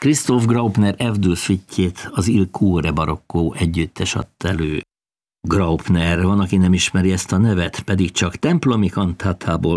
Christoph Graupner F2-szüitjét az Il Cuore barokkó együttes adta elő. Graupner, van, aki nem ismeri ezt a nevet, pedig csak templomi kantátából